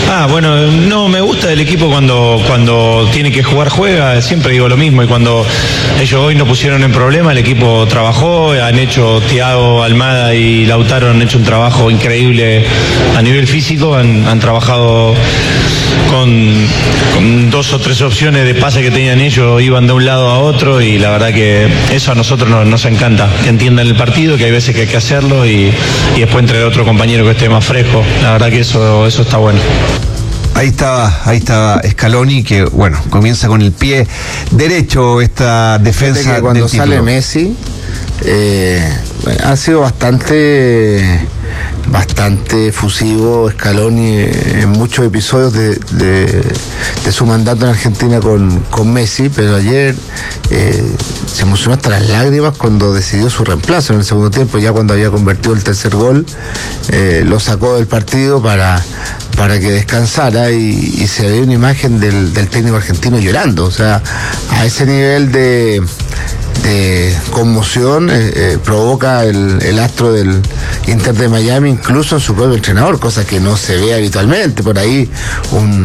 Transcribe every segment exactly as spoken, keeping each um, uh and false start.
Ah, bueno, no, me gusta el equipo cuando, cuando tiene que jugar, juega, siempre digo lo mismo, y cuando ellos hoy no pusieron en problema, el equipo trabajó, han hecho, Thiago, Almada y Lautaro han hecho un trabajo increíble a nivel físico, han, han trabajado con, con dos o tres opciones de pase que tenían ellos, iban de un lado a otro, y la verdad que eso a nosotros nos, nos encanta, que entiendan el partido, que hay veces que hay que hacerlo, y, y después entre otro compañero que esté más fresco, la verdad que eso, eso está bueno. Ahí estaba, ahí estaba Scaloni, que bueno, comienza con el pie derecho esta defensa. Que cuando del sale título. Messi, eh, ha sido bastante bastante efusivo Scaloni en muchos episodios de, de, de su mandato en Argentina con, con Messi, pero ayer eh, se emocionó hasta las lágrimas cuando decidió su reemplazo en el segundo tiempo, ya cuando había convertido el tercer gol, eh, lo sacó del partido para, para que descansara, y, y se ve una imagen del, del técnico argentino llorando, o sea, a ese nivel de de conmoción eh, eh, provoca el, el astro del Inter de Miami, incluso en su propio entrenador, cosa que no se ve habitualmente. Por ahí un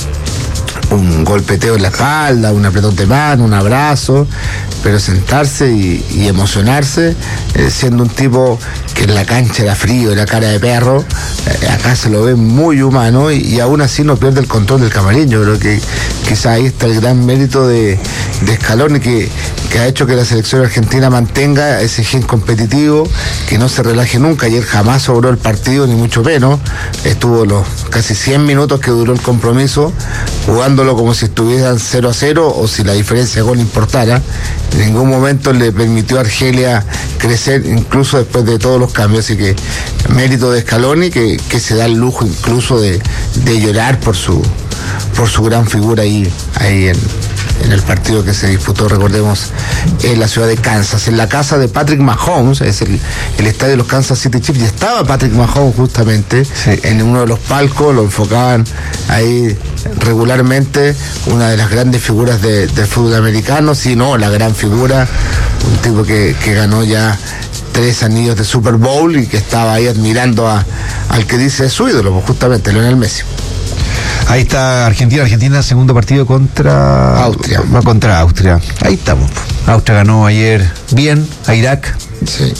un golpeteo en la espalda, un apretón de mano, un abrazo, pero sentarse y, y emocionarse, eh, siendo un tipo que en la cancha era frío, era cara de perro, eh, acá se lo ve muy humano, y, y aún así no pierde el control del camarín. Yo creo que quizá ahí está el gran mérito de, de Scaloni, que, que ha hecho que la selección argentina mantenga ese gen competitivo, que no se relaje nunca. Ayer jamás sobró el partido, ni mucho menos, estuvo los casi cien minutos que duró el compromiso, jugándolo como si estuvieran cero a cero o si la diferencia de gol importara. En ningún momento le permitió a Argelia crecer, incluso después de todos los cambios. Así que mérito de Scaloni, que, que se da el lujo incluso de, de llorar por su por su gran figura ahí, ahí en, en el partido que se disputó, recordemos, en la ciudad de Kansas, en la casa de Patrick Mahomes, es el, el estadio de los Kansas City Chiefs, y estaba Patrick Mahomes justamente sí. en uno de los palcos, lo enfocaban ahí regularmente, una de las grandes figuras de, del fútbol americano, si no la gran figura, un tipo que, que ganó ya tres anillos de Super Bowl y que estaba ahí admirando a, al que dice su ídolo, pues justamente Lionel Messi. Ahí está Argentina, Argentina, segundo partido contra Austria. Va contra Austria. Ahí estamos. Austria ganó ayer bien a Irak. Sí.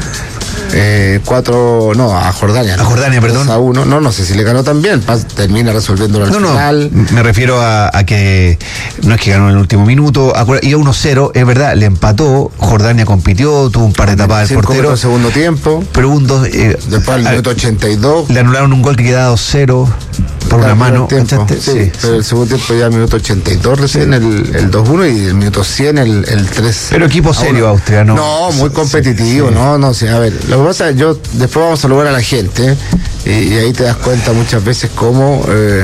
Eh, cuatro, no, a Jordania. A Jordania, ¿no? perdón. A uno, no, no sé si le ganó también, termina resolviéndolo al no, final. No, me refiero a, a que no es que ganó en el último minuto, iba uno cero, es verdad, le empató, Jordania compitió, tuvo un par de tapadas del portero. En el segundo tiempo. Pero hubo un dos. Eh, Después al minuto ochenta y dos. Le anularon un gol que quedaba dos cero por claro, una mano. Sí, sí, pero sí. el segundo tiempo ya minuto ochenta y dos recién, sí. el, el dos uno, y el minuto cien el, el tres. Pero equipo serio, Austria, ¿no? No, muy competitivo, sí, sí. no, no, sí, a ver, lo que pasa es yo después vamos a saludar a la gente, ¿eh? y, y ahí te das cuenta muchas veces cómo eh,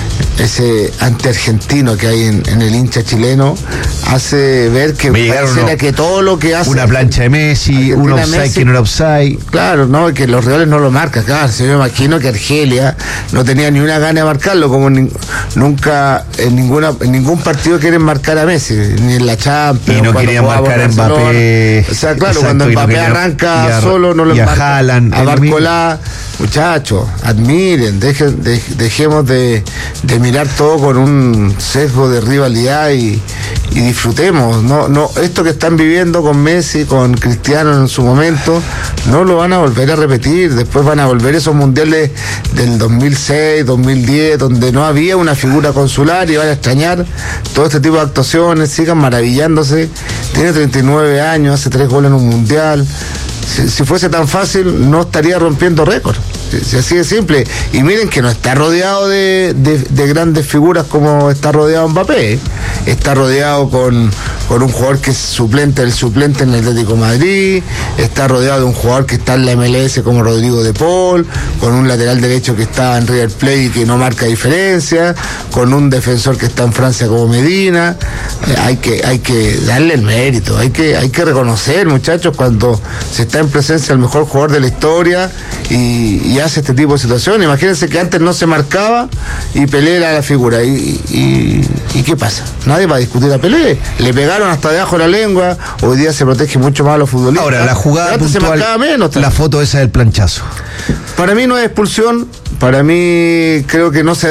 ese anti-argentino que hay en, en el hincha chileno hace ver que pareciera que todo lo que hace una plancha de Messi, un offside Messi, que no era offside, claro, no, que los rivales no lo marcan, claro, yo me imagino que Argelia no tenía ni una gana de marcarlo, como ni, nunca en ninguna en ningún partido quieren marcar a Messi, ni en la Champions, y no querían marcar a Mbappé, o sea, claro, exacto, cuando Mbappé no arranca a, solo no lo marca a Barcolá. Muchachos, admiren, dejen, de, dejemos de, de mirar todo con un sesgo de rivalidad y, y disfrutemos. No, no, esto que están viviendo con Messi, con Cristiano en su momento, no lo van a volver a repetir. Después van a volver esos mundiales del dos mil seis, dos mil diez, donde no había una figura consular, y van a extrañar todo este tipo de actuaciones. Sigan maravillándose. Tiene treinta y nueve años, hace tres goles en un mundial. Si, si fuese tan fácil, no estaría rompiendo récord. Si así de simple. Y miren que no está rodeado de, de, de grandes figuras como está rodeado Mbappé. Está rodeado con, con un jugador que es suplente, el suplente en el Atlético de Madrid. Está rodeado de un jugador que está en la M L S como Rodrigo de Paul, con un lateral derecho que está en River Plate y que no marca diferencia, con un defensor que está en Francia como Medina. Eh, hay que, hay que darle el mérito, hay que, hay que reconocer, muchachos, cuando se está en presencia del mejor jugador de la historia y, y hace este tipo de situaciones. Imagínense que antes no se marcaba y Pelé era la figura. ¿Y, y, y qué pasa? Nadie va a discutir a Pelé. Le pegaron hasta debajo de la lengua. Hoy día se protege mucho más a los futbolistas. Ahora, la jugada antes puntual, se marcaba menos. La foto esa del planchazo. Para mí no es expulsión. Para mí creo que no se